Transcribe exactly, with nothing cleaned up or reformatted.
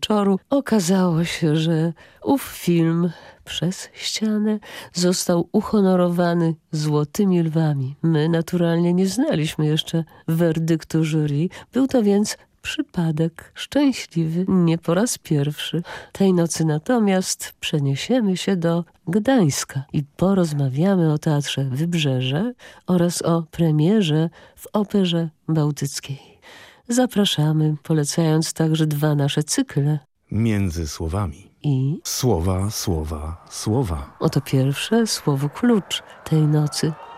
wieczoru okazało się, że ów film przez ścianę został uhonorowany Złotymi Lwami. My naturalnie nie znaliśmy jeszcze werdyktu jury. Był to więc przypadek szczęśliwy, nie po raz pierwszy. Tej nocy natomiast przeniesiemy się do Gdańska i porozmawiamy o Teatrze Wybrzeże oraz o premierze w Operze Bałtyckiej. Zapraszamy, polecając także dwa nasze cykle. Między słowami. I Słowa, słowa, słowa. oto pierwsze słowo klucz tej nocy.